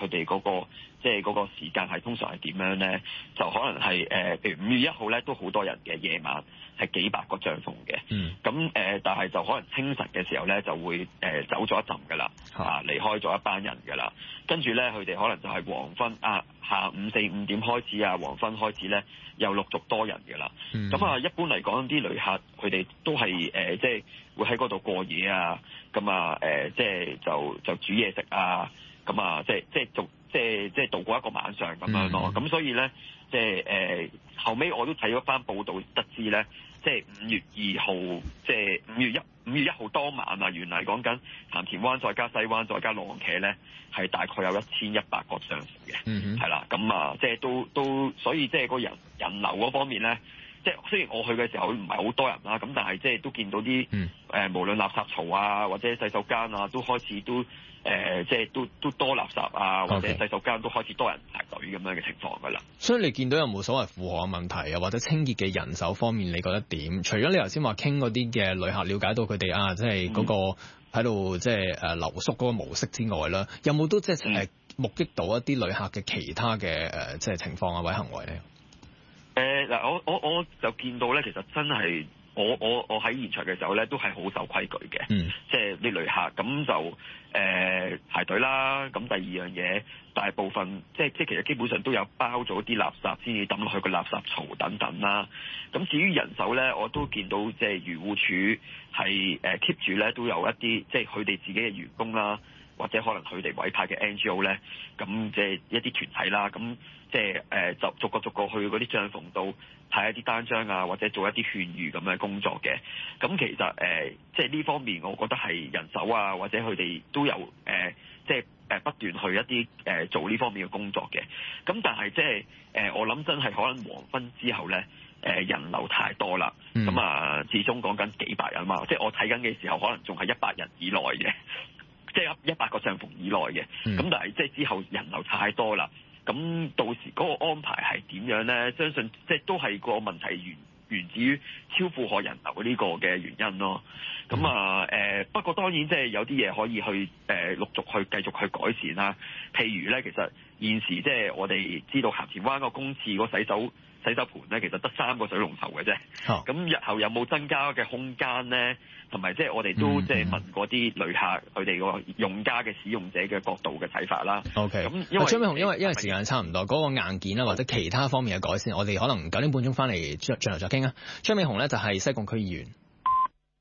佢哋嗰個即係嗰個時間係通常係點樣咧？就可能係譬如5月1號咧都好多人嘅，夜晚係幾百個帳篷嘅。咁但係就可能清晨嘅時候咧就會走咗一陣㗎啦，離開咗一班人㗎啦。跟住咧佢哋可能就係黃昏下午4-5點開始黃昏開始咧又陸續多人㗎啦。咁一般嚟講啲旅客佢哋都係即係會喺嗰度過夜咁即係就煮嘢食咁即係度過一個晚上咁樣咯。咁所以咧即係後尾我都睇咗翻報道得知咧，即係5月2號即係5月1號當晚原來講緊鹹田灣再加西灣再加浪茄咧係大概有1100個帳篷嘅，係啦。咁即係都所以即係個人流嗰方面咧。即係雖然我去嘅時候唔係好多人啦，咁但係即係都見到啲無論垃圾槽或者洗手間都開始都即係都多垃圾或者洗手間都開始多人排隊咁樣嘅情況㗎啦。 所以你見到有冇所謂負荷嘅問題或者清潔嘅人手方面，你覺得點？除咗你頭先話傾嗰啲嘅旅客了解到佢哋即係嗰個喺度即係留宿嗰個模式之外啦，有冇都即係目擊到一啲旅客嘅其他嘅即係情況或者行為咧？ 嗱，我就見到咧，其實真係我喺現場嘅時候咧，都係好守規矩嘅，即係啲旅客咁就排隊啦。咁第二樣嘢，大部分即係其實基本上都有包咗啲垃圾先至抌落去個垃圾槽等等啦。咁至於人手咧，我都見到即係漁護署係keep 住咧，都有一啲即係佢哋自己嘅員工啦，或者可能佢哋委派嘅 NGO 咧，咁即係一啲團體啦，咁即係就逐個去嗰啲帳篷度睇一啲單張或者做一啲勸喻咁嘅工作嘅。咁其實即係呢方面，我覺得係人手或者佢哋都有即係不斷去一啲做呢方面嘅工作嘅。咁但係即係我諗真係可能黃昏之後咧，人流太多啦。咁始終講緊幾百人嘛，即係我睇緊嘅時候，可能仲係100人以內嘅。即係100個帳篷以內嘅，咁但係即係之後人流太多啦，咁到時嗰個安排係點樣咧？相信即係都係個問題源自於超負荷人流呢個嘅原因咯。咁不過當然即係有啲嘢可以去陸續去繼續去改善啦。譬如咧，其實現時即係我哋知道鹹田灣個公廁個洗手盆咧，其實得3個水龍頭嘅啫。咁日後有冇增加嘅空間咧？同埋即係我哋都即係問過啲旅客佢哋個用家嘅使用者嘅角度嘅睇法啦。 OK。咁張美雄，因為時間差唔多，嗰個硬件或者其他方面嘅改善，我哋可能9點半鐘翻嚟轉頭再傾啊。張美雄咧就係西貢區議員。